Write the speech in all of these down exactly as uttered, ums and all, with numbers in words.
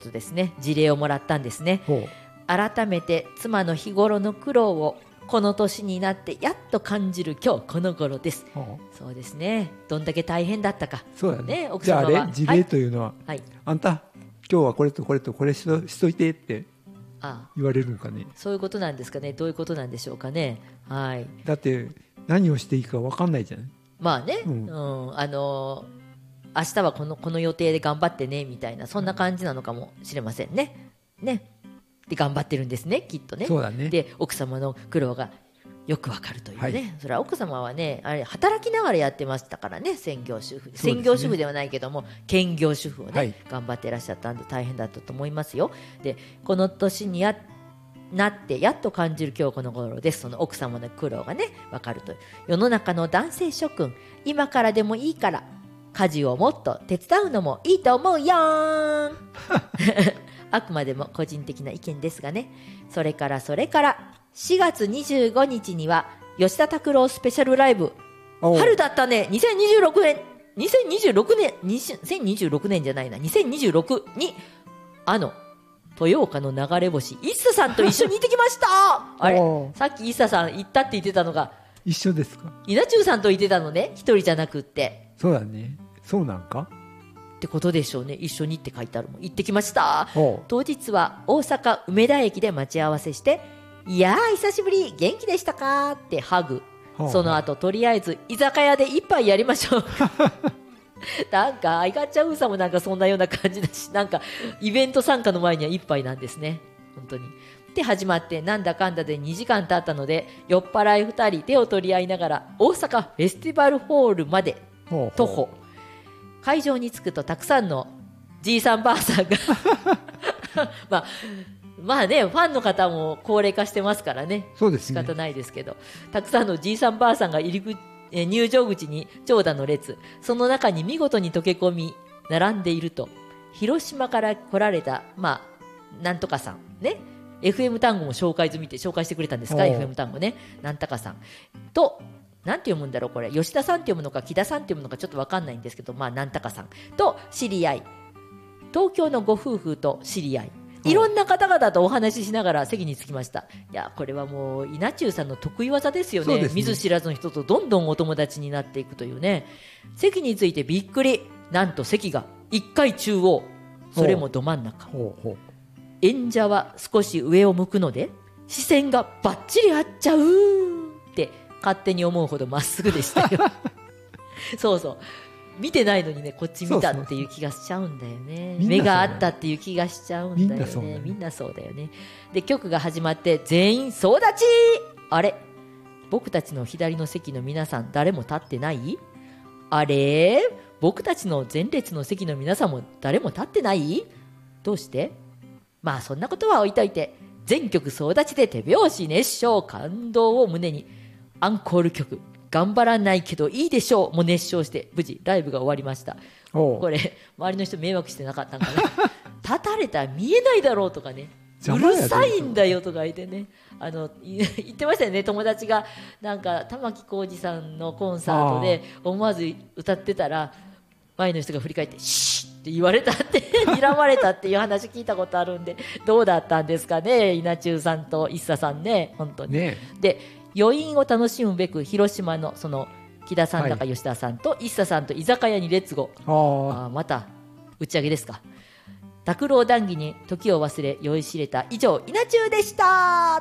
とですね、事例をもらったんですね。改めて妻の日頃の苦労をこの年になってやっと感じる今日この頃です。そうですね、どんだけ大変だったか。 そうだね。 奥様はじゃああれ事例というのは、 はいはい、 あんた今日はこれとこれとこれしと、しといてって言われるのかね。 そういうことなんですかね。どういうことなんでしょうかね。はい、だって何をしていいか分かんないじゃない。 まあね、うんうん、あの明日はこの、この予定で頑張ってねみたいな、そんな感じなのかもしれませんね。ねで頑張ってるんですね、きっとね。 そうだね。 で奥様の苦労がよくわかるというね、はい、それは奥様はね、あれ働きながらやってましたからね、専業主婦、ね、専業主婦ではないけども兼業主婦をね、はい、頑張っていらっしゃったんで大変だったと思いますよ。でこの年にやなってやっと感じる今日この頃です。その奥様の苦労がねわかるという。世の中の男性諸君、今からでもいいから家事をもっと手伝うのもいいと思うよーんあくまでも個人的な意見ですがね。それからそれからしがつにじゅうごにちには吉田拓郎スペシャルライブ、春だったね、にせんにじゅうろくねんにせんにじゅうろくねんにせんにじゅうろくねんじゃないなにせんにじゅうろくにあの豊岡の流れ星イッサさんと一緒に行ってきましたあれさっきイッサさん行ったって言ってたのが一緒ですか。 稲中さんと言ってたのね、一人じゃなくって。 そうだね、そうなんかってことでしょうね。一緒にって書いてあるもん。行ってきました。当日は大阪梅田駅で待ち合わせして、いやー久しぶり元気でしたかってハグ。その後とりあえず居酒屋で一杯やりましょうなんかアイガッチャウーさんもなんかそんなような感じだし、なんかイベント参加の前には一杯なんですね、本当に。で始まってなんだかんだでにじかん経ったので、酔っ払いふたり手を取り合いながら大阪フェスティバルホールまで徒歩。会場に着くとたくさんのじいさんばあさんがまあまあね、ファンの方も高齢化してますからね、 そうですね、 仕方ないですけど、たくさんのじいさんばあさんが入り口え入場口に長蛇の列、その中に見事に溶け込み並んでいると、広島から来られた、まあ、なんとかさんね、 エフエム 単語も紹介済みって紹介してくれたんですか、 エフエム 単語ね、なんとかさんと、なんて読むんだろうこれ、吉田さんって読むのか木田さんって読むのかちょっと分かんないんですけど、まあなんとかさんと知り合い、東京のご夫婦と知り合い、いろんな方々とお話ししながら席に着きました。いやこれはもう稲中さんの得意技ですよ ね, ですね。見ず知らずの人とどんどんお友達になっていくというね。席に着いてびっくり、なんと席がいっかい中央、それもど真ん中。ほうほう、演者は少し上を向くので視線がバッチリ合っちゃうって勝手に思うほどまっすぐでしたよそうそう、見てないのにね、こっち見たっていう気がしちゃうんだよね。目があったっていう気がしちゃうんだよね。みんなそうだよね。で曲が始まって全員総立ち。あれ、僕たちの左の席の皆さん誰も立ってない？あれ、僕たちの前列の席の皆さんも誰も立ってない？どうして？まあそんなことは置いといて、全曲総立ちで手拍子熱唱、感動を胸にアンコール曲頑張らないけどいいでしょうも熱唱して無事ライブが終わりました。これ周りの人迷惑してなかったんかな立たれたら見えないだろうとかね、うるさいんだよとか言ってね、あの言ってましたよね。友達がなんか玉置浩二さんのコンサートで思わず歌ってたら前の人が振り返ってシーッって言われたって睨まれたっていう話聞いたことあるんで、どうだったんですかね、稲中さんと一茶さんね、本当にね。で余韻を楽しむべく広島のその木田さんだか吉田さんと一茶さんと居酒屋にレッツゴー。あ、また打ち上げですか。拓郎談義に時を忘れ酔いしれた。以上稲中でした。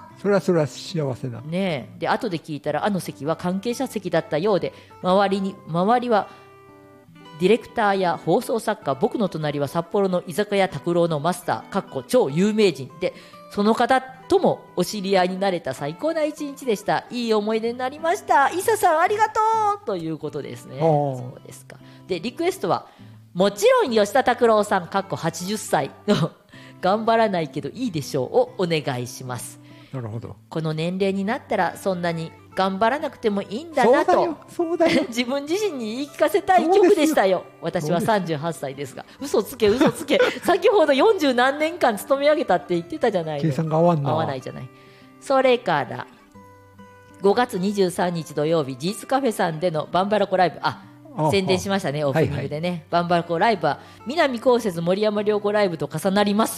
それはそれは幸せだね。で後で聞いたらあの席は関係者席だったようで、周りに周りはディレクターや放送作家、僕の隣は札幌の居酒屋拓郎のマスターかっこ超有名人で、その方ともお知り合いになれた最高な一日でした。いい思い出になりました。伊佐さんありがとうということですね。そうですか。でリクエストはもちろん吉田拓郎さんかっこはちじゅっさいの頑張らないけどいいでしょうをお願いします。 なるほど。 この年齢になったらそんなに頑張らなくてもいいんだなと自分自身に言い聞かせたい曲でしたよ。私はさんじゅうはっさいですが、嘘つけ嘘つけ先ほどよんじゅうなんねんかん勤め上げたって言ってたじゃないの。 計算が合わんな。 合わないじゃない。それからごがつにじゅうさんにち土曜日、ジーツカフェさんでのバンバラコライブ、あ宣伝しましたね、オープニングでね、はいはい、バンバラコライブは南こうせつ森山良子ライブと重なります。